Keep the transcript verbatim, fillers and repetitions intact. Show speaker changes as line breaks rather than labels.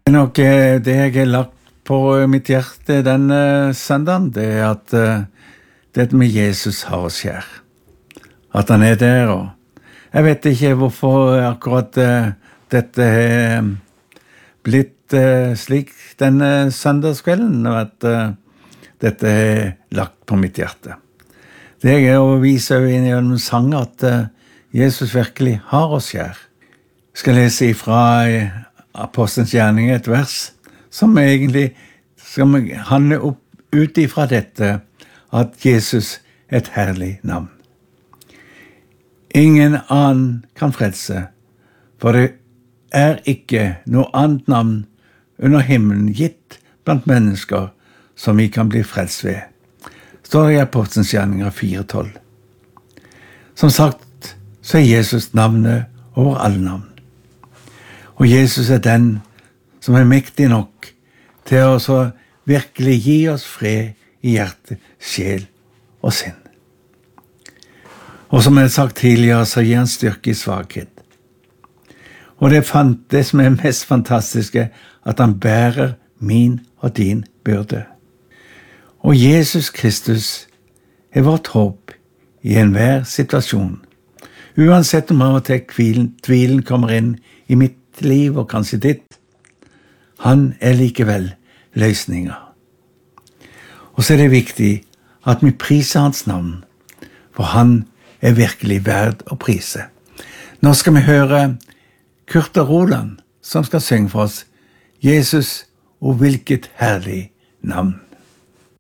Det er nok eh, det jeg har lagt på mitt hjerte denne søndagen, det er at uh, dette med Jesus har oss kjær. At han er der, og jeg vet ikke hvorfor akkurat uh, dette er blitt uh, slik denne søndagskvelden, at uh, dette er lagt på mitt hjerte. Det er å vise inn gjennom sang at uh, Jesus virkelig har oss kjær. Jeg skal lese ifra uh, Apostelens gjerning et vers, som egentlig skal handle opp ut ifra dette, at Jesus er et herlig navn. Ingen annen kan frelse, for det er ikke noe annet navn under himmelen gitt blant mennesker som vi kan bli frelst ved. Står det i Apostelens gjerninger fire tolv. Som sagt, så er Jesus navnet over alle navn. Og Jesus er den som er mektig nok til å så virkelig gi oss fred i hjerte, sjel og sinn. Og som jeg har sagt tidligere, så gir han styrke i svakhet. Og det, fant, det som er mest fantastiske, at han bærer min og din byrde. Og Jesus Kristus er vårt håp i enhver situasjon. Uansett om av og til tvilen, tvilen kommer inn i mitt liv og kanskje ditt, han er likevel løsninger. Og så er det viktig at vi priser hans navn, for han er virkelig verd å prise. Nå skal vi høre Kurt og Roland, som skal synge for oss Jesus, og hvilket herlig navn.